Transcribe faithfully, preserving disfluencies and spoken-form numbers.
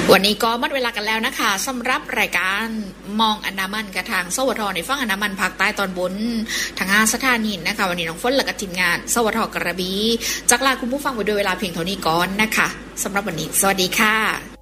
วันนี้ก็หมดเวลากันแล้วนะคะสำหรับรายการมองอันดามันกับทางสวทในฝั่งอันดามันภาคใต้ตอนบนทางห้าสถานีนะคะวันนี้น้องฝนและก็ทีมงานสวทกระบี่จากลาคุณผู้ฟังไปด้วยเวลาเพียงเท่านี้ก่อนนะคะสำหรับวันนี้สวัสดีค่ะ